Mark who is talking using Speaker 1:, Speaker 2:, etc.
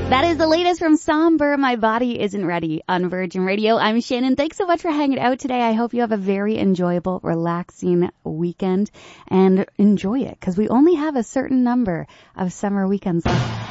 Speaker 1: That is the latest from Somber, My Body Isn't Ready on Virgin Radio. I'm Shannon. Thanks so much for hanging out today. I hope you have a very enjoyable, relaxing weekend and enjoy it because we only have a certain number of summer weekends left.